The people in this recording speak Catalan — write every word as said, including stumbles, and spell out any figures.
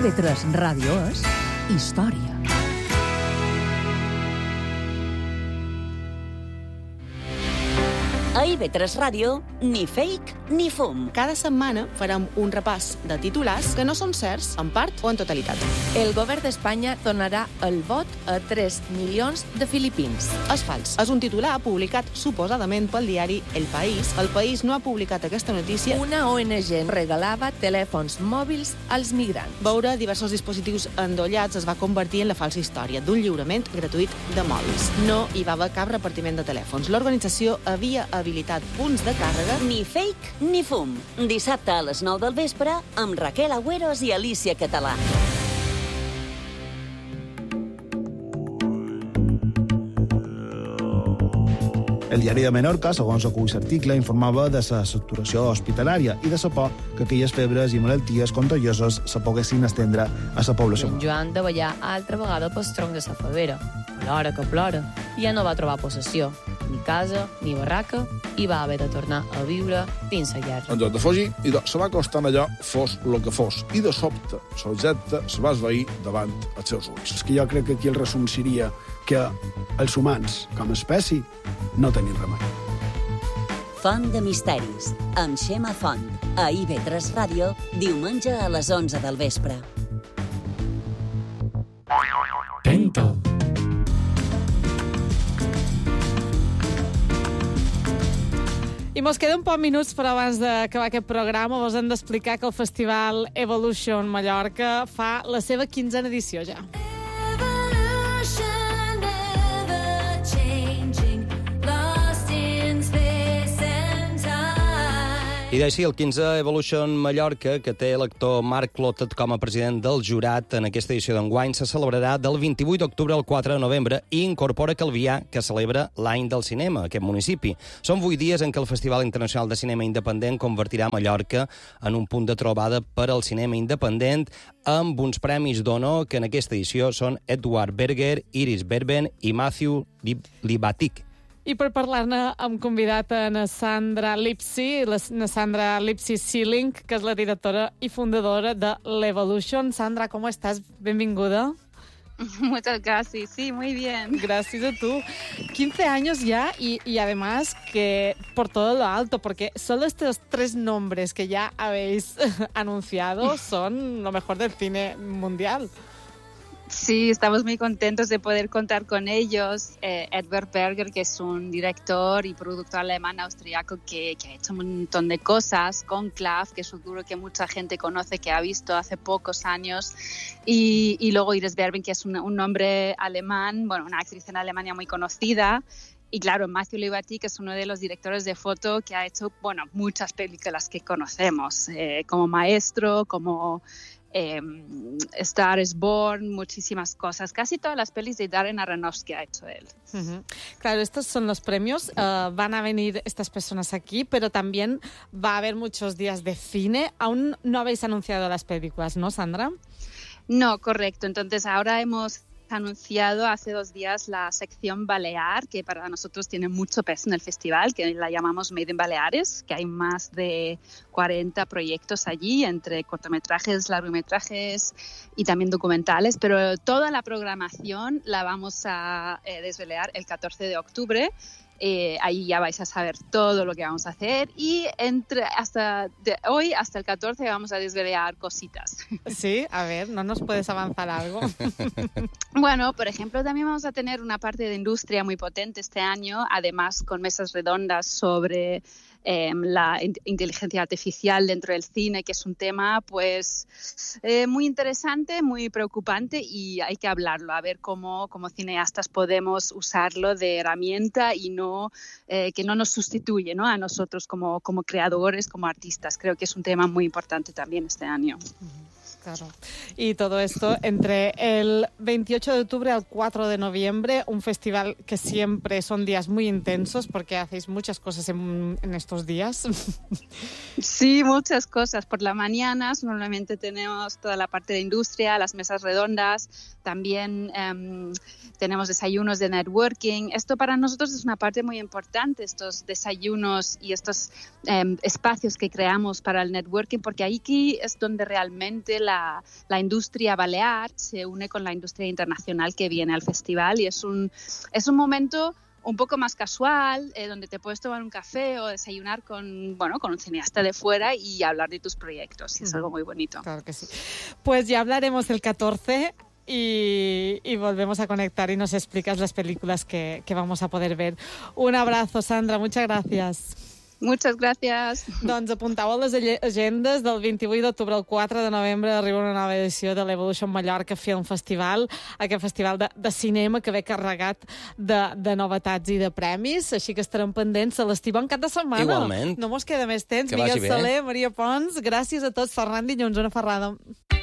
I V tres Ràdio és història. A I V tres Ràdio, ni fake ni fum. Cada setmana farem un repàs de titulars que no són certs, en part o en totalitat. El govern d'Espanya donarà el vot a tres milions de filipins. És fals. És un titular publicat suposadament pel diari El País. El País no ha publicat aquesta notícia. Una O N G regalava telèfons mòbils als migrants. Veure diversos dispositius endollats es va convertir en la falsa història d'un lliurament gratuït de mòbils. No hi va haver cap repartiment de telèfons. L'organització havia habilitat punts de càrrega. Ni fake ni fum. Dissabte a les nou del vespre amb Raquel Agüeros i Alicia Català. El diari de Menorca, segons acull l'article, informava de la saturació hospitalària i de la por que aquelles febres i malalties contagioses se poguessin estendre a la població. En Joan de ballar altra vegada pel tronc de la favera. Plora que plora. I ja no va trobar possessió. Ni casa, ni barraca, i va haver de tornar a viure dins la guerra. En lloc de fugir, idò, se va acostant allò, fos el que fos. I de sobte, l'objecte se va esvair davant els seus ulls. És que jo crec que aquí el resum seria que els humans, com a espècie, no tenim remei. Font de misteris, amb Xema Font. A I V tres Ràdio, diumenge a les onze del vespre. Pento. I mos queda un poc minuts per abans d'acabar aquest programa. Vos hem d'explicar que el Festival Evolution Mallorca fa la seva quinzena edició ja. I d'així, el quinze Evolution Mallorca, que té l'actor Marc Clotet com a president del jurat en aquesta edició d'enguany, se celebrarà del vint-i-vuit d'octubre al quatre de novembre i incorpora Calvià, que celebra l'any del cinema, aquest municipi. Són vuit dies en què el Festival Internacional de Cinema Independent convertirà Mallorca en un punt de trobada per al cinema independent, amb uns premis d'honor que en aquesta edició són Edward Berger, Iris Berben i Matthew Libatic. I per parlar-ne hem convidat a na Sandra Lipsy, na Sandra Lipsy Sealing, que és la directora i fundadora de l'Evolution. Sandra, ¿cómo estás? Benvinguda. Muchas gracias, sí, muy bien. Gracias a tú. quince años ya y, y además que por todo lo alto, porque solo estos tres nombres que ya habéis anunciado son lo mejor del cine mundial. Sí, estamos muy contentos de poder contar con ellos. Eh, Edward Berger, que es un director y productor alemán austriaco que, que ha hecho un montón de cosas, Conclave, que seguro que mucha gente conoce, que ha visto hace pocos años, y, y luego Iris Berben, que es un, un nombre alemán, bueno, una actriz en Alemania muy conocida. Y claro, Matthew Libatic es uno de los directores de foto que ha hecho, bueno, muchas películas que conocemos, eh, como Maestro, como eh, Star is Born, muchísimas cosas. Casi todas las pelis de Darren Aronofsky ha hecho él. Uh-huh. Claro, estos son los premios. Uh, van a venir estas personas aquí, pero también va a haber muchos días de cine. Aún no habéis anunciado las películas, ¿no, Sandra? No, correcto. Entonces ahora hemos anunciado hace dos días la sección Balear, que para nosotros tiene mucho peso en el festival, que la llamamos Made in Baleares, que hay más de cuarenta proyectos allí, entre cortometrajes, largometrajes y también documentales, pero toda la programación la vamos a eh, desvelar el catorce de octubre. Eh, ahí ya vais a saber todo lo que vamos a hacer y entre hasta de hoy hasta el catorce vamos a desvelar cositas. Sí, a ver, ¿no nos puedes avanzar algo? Bueno, por ejemplo, también vamos a tener una parte de industria muy potente este año, además con mesas redondas sobre eh, la in- inteligencia artificial dentro del cine, que es un tema pues eh, muy interesante, muy preocupante y hay que hablarlo, a ver cómo como cineastas podemos usarlo de herramienta y no eh, que no nos sustituye, ¿no?, a nosotros como, como creadores, como artistas. Creo que es un tema muy importante también este año. Claro. Y todo esto entre el veintiocho de octubre al cuatro de noviembre, un festival que siempre son días muy intensos porque hacéis muchas cosas en, en estos días. Sí, muchas cosas. Por las mañanas normalmente tenemos toda la parte de industria, las mesas redondas, también um, tenemos desayunos de networking. Esto para nosotros es una parte muy importante, estos desayunos y estos um, espacios que creamos para el networking, porque aquí es donde realmente la la, la industria balear se une con la industria internacional que viene al festival y es un, es un momento un poco más casual, eh, donde te puedes tomar un café o desayunar con, bueno, con un cineasta de fuera y hablar de tus proyectos. Y es algo muy bonito. Claro que sí. Pues ya hablaremos el catorce y, y volvemos a conectar y nos explicas las películas que, que vamos a poder ver. Un abrazo, Sandra. Muchas gracias. Muchas gràcies. Doncs apuntau a les agendes del vint-i-vuit d'octubre al quatre de novembre arriba una nova edició de l'Evolution Mallorca Film Festival, aquest festival de, de cinema que ve carregat de, de novetats i de premis, així que estarem pendents. Celestí, bon cap de setmana. Igualment. No mos queda més temps. Que Miguel vagi bé. Soler, Maria Pons, gràcies a tots. Ferran Dilluns, una ferrada.